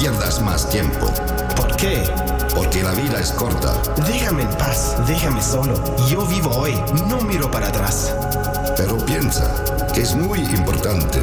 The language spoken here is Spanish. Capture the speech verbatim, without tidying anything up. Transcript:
pierdas más tiempo. ¿Por qué? Porque la vida es corta. Déjame en paz, déjame solo. Yo vivo hoy, no miro para atrás. Pero piensa que es muy importante